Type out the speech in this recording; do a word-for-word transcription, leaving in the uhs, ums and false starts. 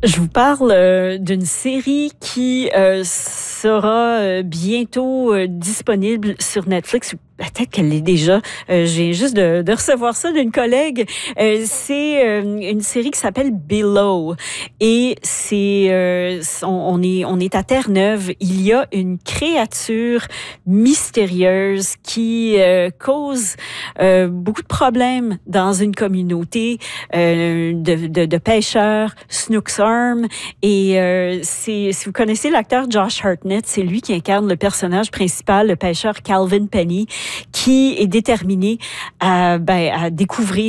Je vous parle euh, d'une série qui euh, sera euh, bientôt euh, disponible sur Netflix. Peut-être qu'elle l'est déjà. Euh, j'ai juste de, de recevoir ça d'une collègue. Euh, c'est euh, une série qui s'appelle Below. Et c'est euh, on, on est on est à Terre-Neuve. Il y a une créature mystérieuse qui euh, cause euh, beaucoup de problèmes dans une communauté euh, de, de, de pêcheurs, Snooksarm. Et euh, c'est, si vous connaissez l'acteur Josh Hartnett, c'est lui qui incarne le personnage principal, le pêcheur Calvin Penny, qui est déterminé à, ben, à découvrir